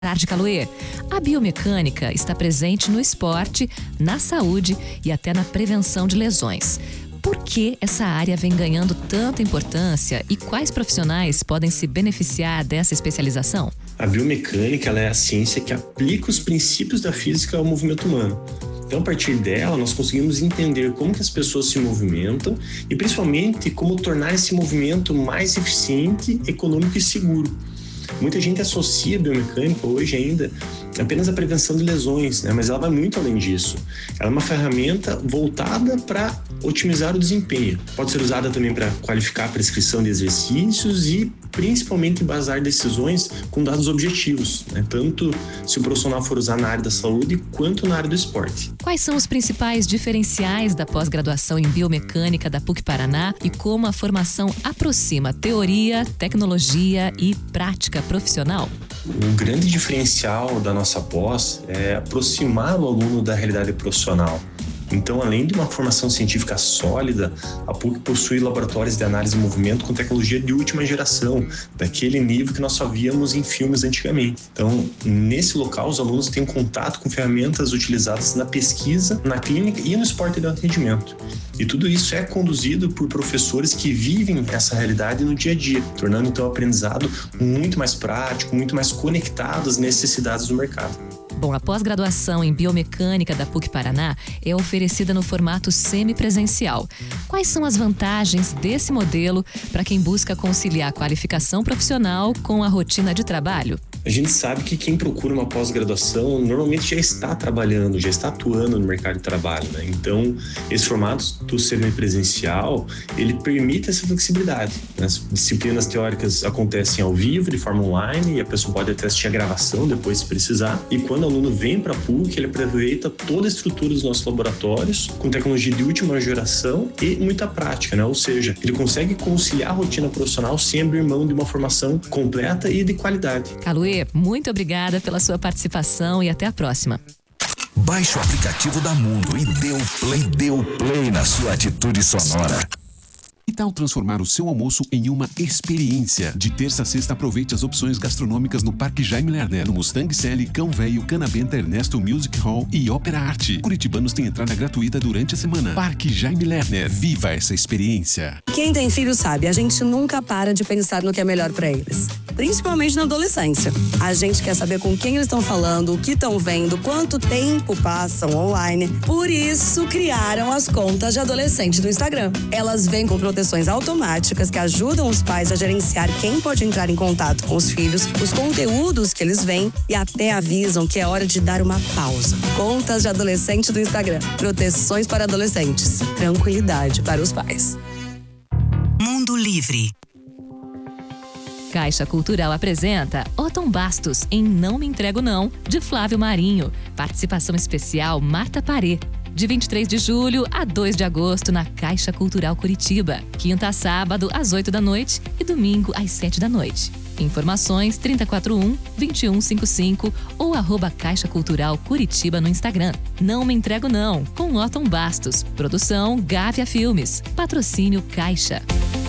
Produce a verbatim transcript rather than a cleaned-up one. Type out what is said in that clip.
tarde, Caloê. A biomecânica está presente no esporte, na saúde e até na prevenção de lesões. Por que essa área vem ganhando tanta importância e quais profissionais podem se beneficiar dessa especialização? A biomecânica ela é a ciência que aplica os princípios da física ao movimento humano. Então, a partir dela, nós conseguimos entender como que as pessoas se movimentam e, principalmente, como tornar esse movimento mais eficiente, econômico e seguro. Muita gente associa a biomecânica hoje ainda apenas à prevenção de lesões, né? Mas ela vai muito além disso. Ela é uma ferramenta voltada para otimizar o desempenho. Pode ser usada também para qualificar a prescrição de exercícios e principalmente embasar decisões com dados objetivos, né? Tanto se o profissional for usar na área da saúde quanto na área do esporte. Quais são os principais diferenciais da pós-graduação em biomecânica da P U C Paraná e como a formação aproxima teoria, tecnologia e prática profissional? O grande diferencial da nossa pós é aproximar o aluno da realidade profissional. Então, além de uma formação científica sólida, a P U C possui laboratórios de análise de movimento com tecnologia de última geração, daquele nível que nós só víamos em filmes antigamente. Então, nesse local, os alunos têm contato com ferramentas utilizadas na pesquisa, na clínica e no esporte de alto rendimento. E tudo isso é conduzido por professores que vivem essa realidade no dia a dia, tornando então o aprendizado muito mais prático, muito mais conectado às necessidades do mercado. Bom, a pós-graduação em biomecânica da P U C Paraná é oferecida no formato semipresencial. Quais são as vantagens desse modelo para quem busca conciliar a qualificação profissional com a rotina de trabalho? A gente sabe que quem procura uma pós-graduação normalmente já está trabalhando, já está atuando no mercado de trabalho, né? Então, esse formato do semipresencial, ele permite essa flexibilidade. As disciplinas teóricas acontecem ao vivo, de forma online, e a pessoa pode até assistir a gravação depois se precisar. E quando o aluno vem para a P U C, ele aproveita toda a estrutura dos nossos laboratórios, com tecnologia de última geração e muita prática, né? Ou seja, ele consegue conciliar a rotina profissional sem abrir mão de uma formação completa e de qualidade. Caloê, muito obrigada pela sua participação e até a próxima. Baixe o aplicativo da Mundo e dê o play, dê o play na sua atitude sonora. Que tal transformar o seu almoço em uma experiência? De terça a sexta, aproveite as opções gastronômicas no Parque Jaime Lerner, no Mustang Sally, Cão Velho, Canabenta, Ernesto Music Hall e Ópera Arte. Curitibanos têm entrada gratuita durante a semana. Parque Jaime Lerner, viva essa experiência. Quem tem filho sabe, a gente nunca para de pensar no que é melhor para eles. Principalmente na adolescência. A gente quer saber com quem eles estão falando, o que estão vendo, quanto tempo passam online. Por isso, criaram as contas de adolescente do Instagram. Elas vêm com proteções automáticas que ajudam os pais a gerenciar quem pode entrar em contato com os filhos, os conteúdos que eles veem e até avisam que é hora de dar uma pausa. Contas de adolescente do Instagram. Proteções para adolescentes. Tranquilidade para os pais. Mundo Livre. Caixa Cultural apresenta Otton Bastos em Não Me Entrego Não, de Flávio Marinho. Participação especial Marta Parê. De vinte e três de julho a dois de agosto na Caixa Cultural Curitiba. Quinta a sábado às oito da noite e domingo às sete da noite. Informações trinta e quatro um, vinte e um cinquenta e cinco ou arroba Caixa Cultural Curitiba no Instagram. Não Me Entrego Não, com Otton Bastos. Produção Gávea Filmes. Patrocínio Caixa.